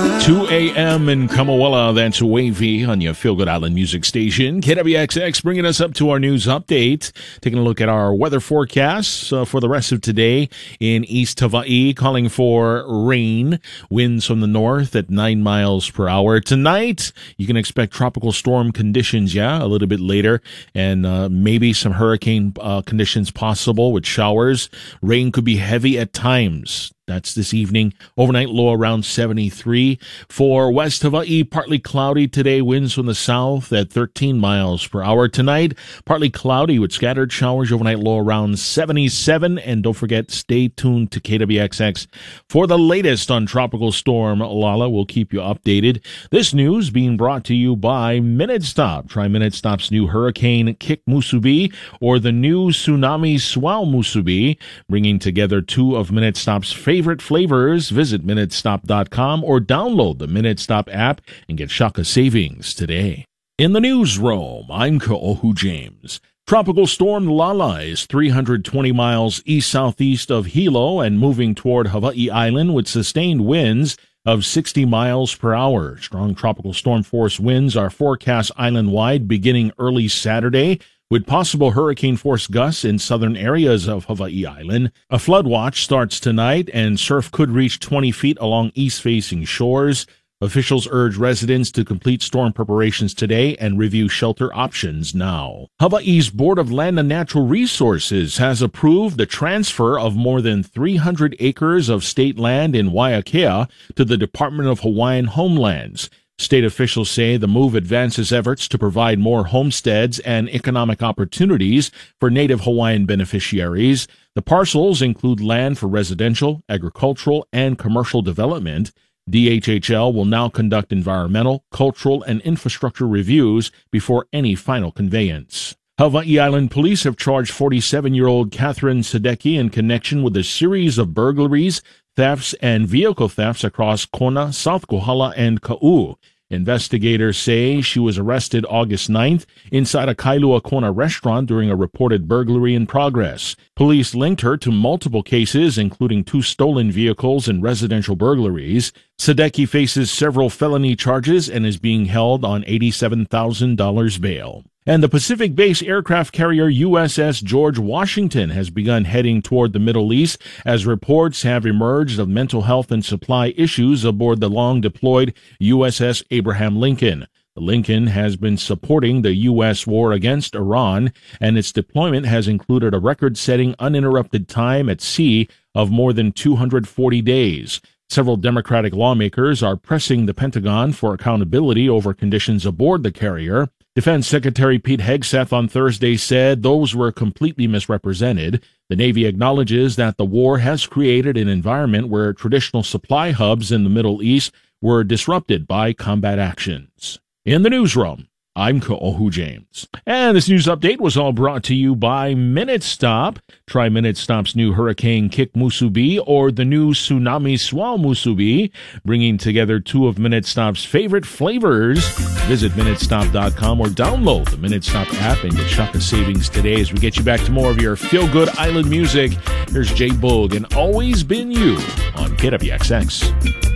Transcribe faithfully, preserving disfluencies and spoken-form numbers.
two a.m. in Kamawala, that's Wavy on your Feel Good Island music station. K W X X bringing us up to our news update. Taking a look at our weather forecasts uh, for the rest of today in East Hawaii, calling for rain, winds from the north at nine miles per hour. Tonight, you can expect tropical storm conditions, yeah, a little bit later, and uh, maybe some hurricane uh, conditions possible with showers. Rain could be heavy at times. That's this evening. Overnight low around seventy-three. For West Hawaii, partly cloudy today. Winds from the south at thirteen miles per hour. Tonight, partly cloudy with scattered showers. Overnight low around seventy-seven. And don't forget, stay tuned to K W X X for the latest on Tropical Storm Lala. We'll keep you updated. This news being brought to you by Minute Stop. Try Minute Stop's new Hurricane Kick Musubi or the new Tsunami Swell Musubi, bringing together two of Minute Stop's favorite favorite flavors. Visit minute stop dot com or download the Minute Stop app and get Shaka savings today. In the newsroom, I'm Ka'ohu James. Tropical storm Lala is three hundred twenty miles east-southeast of Hilo and moving toward Hawaii Island with sustained winds of sixty miles per hour. Strong tropical storm force winds are forecast island-wide beginning early Saturday, with possible hurricane-force gusts in southern areas of Hawaii Island. A flood watch starts tonight, and surf could reach twenty feet along east-facing shores. Officials urge residents to complete storm preparations today and review shelter options now. Hawaii's Board of Land and Natural Resources has approved the transfer of more than three hundred acres of state land in Waiakea to the Department of Hawaiian Homelands. State officials say the move advances efforts to provide more homesteads and economic opportunities for Native Hawaiian beneficiaries. The parcels include land for residential, agricultural, and commercial development. D H H L will now conduct environmental, cultural, and infrastructure reviews before any final conveyance. Hawaii Island police have charged forty-seven-year-old Catherine Sadecki in connection with a series of burglaries, thefts, and vehicle thefts across Kona, South Kohala, and Ka'u. Investigators say she was arrested August ninth inside a Kailua Kona restaurant during a reported burglary in progress. Police linked her to multiple cases, including two stolen vehicles and residential burglaries. Sadecki faces several felony charges and is being held on eighty-seven thousand dollars bail. And the Pacific-based aircraft carrier U S S George Washington has begun heading toward the Middle East as reports have emerged of mental health and supply issues aboard the long-deployed U S S Abraham Lincoln. The Lincoln has been supporting the U S war against Iran, and its deployment has included a record-setting uninterrupted time at sea of more than two hundred forty days. Several Democratic lawmakers are pressing the Pentagon for accountability over conditions aboard the carrier. Defense Secretary Pete Hegseth on Thursday said those were completely misrepresented. The Navy acknowledges that the war has created an environment where traditional supply hubs in the Middle East were disrupted by combat actions. In the newsroom, I'm Ka'ohu James. And this news update was all brought to you by Minute Stop. Try Minute Stop's new Hurricane Kick Musubi or the new Tsunami Swell Musubi, bringing together two of Minute Stop's favorite flavors. Visit minute stop dot com or download the Minute Stop app and get Shaka savings today as we get you back to more of your feel-good island music. Here's Jay Boog and Always Been You on K W X X.